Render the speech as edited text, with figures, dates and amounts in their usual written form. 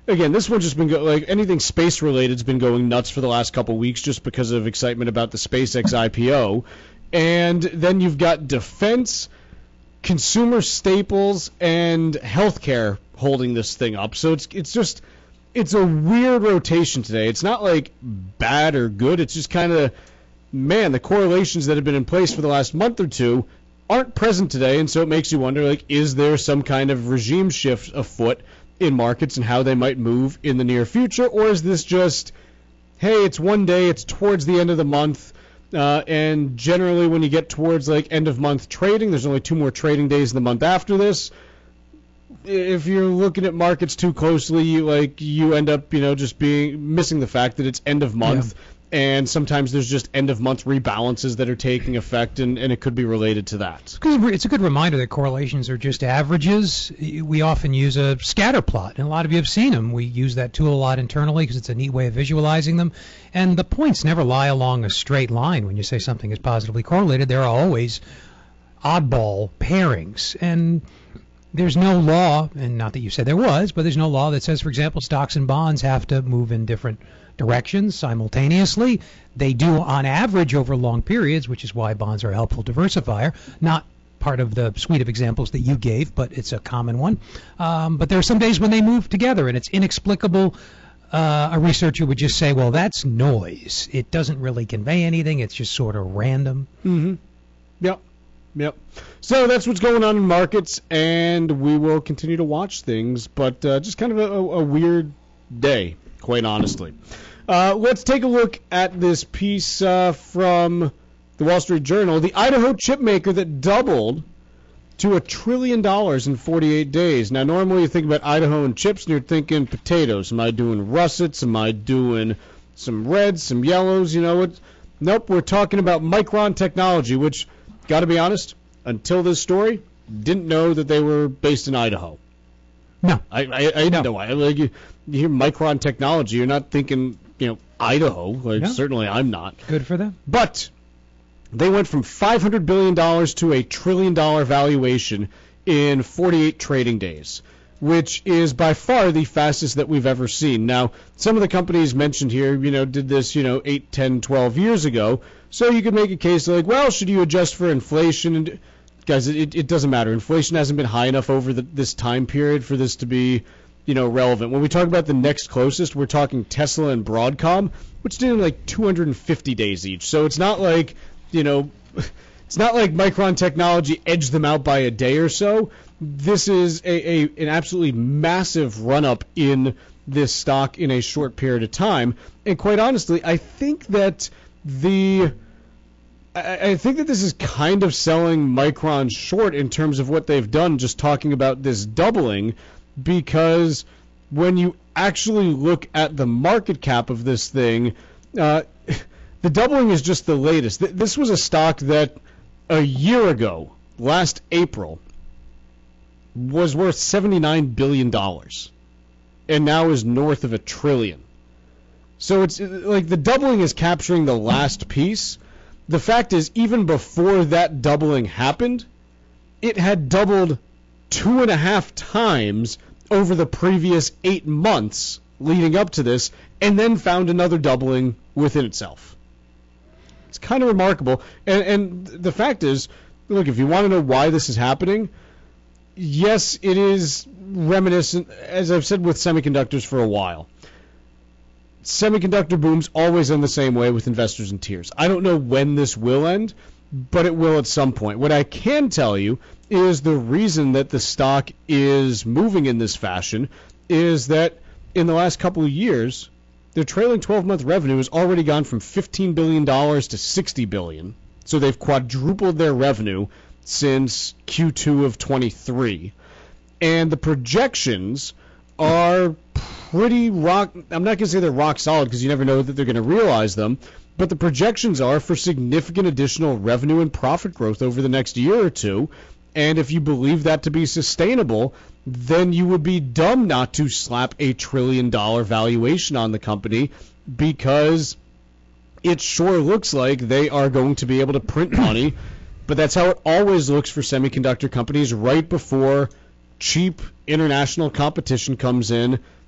again, this one's just been like anything space related has been going nuts for the last couple weeks just because of excitement about the SpaceX IPO. And then you've got defense, consumer staples, and healthcare holding this thing up. So it's a weird rotation today. It's not like bad or good. It's just kind of, man, the correlations that have been in place for the last month or two aren't present today, and so it makes you wonder, like, is there some kind of regime shift afoot in markets and how they might move in the near future, or is this just, hey, it's one day, it's towards the end of the month, and generally when you get towards, like, end of month trading, there's only 2 more trading days in the month after this. If you're looking at markets too closely, you end up, just missing the fact that it's end of month. Yeah. And sometimes there's just end-of-month rebalances that are taking effect, and it could be related to that. It's a good reminder that correlations are just averages. We often use a scatter plot, and a lot of you have seen them. We use that tool a lot internally because it's a neat way of visualizing them. And the points never lie along a straight line when you say something is positively correlated. There are always oddball pairings. And there's no law, and not that you said there was, but there's no law that says, for example, stocks and bonds have to move in different directions simultaneously. They do on average over long periods, which is why bonds are a helpful diversifier. Not part of the suite of examples that you gave, but it's a common one. But there are some days when they move together, and it's inexplicable. A researcher would just say, well, that's noise. It doesn't really convey anything. It's just sort of random. Mm-hmm. Yep. So that's what's going on in markets, and we will continue to watch things, but just kind of a weird day, quite honestly. Let's take a look at this piece from the Wall Street Journal. The Idaho chip maker that doubled to $1 trillion in 48 days. Now, normally you think about Idaho and chips, and you're thinking potatoes. Am I doing russets? Am I doing some reds, some yellows? Nope, we're talking about Micron Technology, which, got to be honest, until this story, didn't know that they were based in Idaho. No. I didn't know why. Like, you hear Micron Technology, you're not thinking, Idaho. No. Certainly I'm not. Good for them. But they went from $500 billion to $1 trillion valuation in 48 trading days, which is by far the fastest that we've ever seen. Now, some of the companies mentioned here, did this, 8, 10, 12 years ago. So you could make a case like, well, should you adjust for inflation? And guys, it doesn't matter. Inflation hasn't been high enough over this time period for this to be, relevant. When we talk about the next closest, we're talking Tesla and Broadcom, which did in like 250 days each. So it's not like, it's not like Micron Technology edged them out by a day or so. This is an absolutely massive run-up in this stock in a short period of time. And quite honestly, I think that this is kind of selling Micron short in terms of what they've done, just talking about this doubling, because when you actually look at the market cap of this thing, the doubling is just the latest. This was a stock that a year ago, last April, was worth $79 billion and now is north of $1 trillion. So it's like the doubling is capturing the last piece. The fact is, even before that doubling happened, it had doubled 2.5 times over the previous 8 months leading up to this, and then found another doubling within itself. It's kind of remarkable. And the fact is, look, if you want to know why this is happening, yes, it is reminiscent, as I've said with semiconductors for a while. Semiconductor booms always end the same way with investors in tears. I don't know when this will end, but it will at some point. What I can tell you is the reason that the stock is moving in this fashion is that in the last couple of years, their trailing 12-month revenue has already gone from $15 billion to $60 billion. So they've quadrupled their revenue since Q2 of 23. And the projections are pretty I'm not going to say they're rock solid because you never know that they're going to realize them, but the projections are for significant additional revenue and profit growth over the next year or two. And if you believe that to be sustainable, then you would be dumb not to slap $1 trillion valuation on the company, because it sure looks like they are going to be able to print money. But that's how it always looks for semiconductor companies right before cheap international competition comes in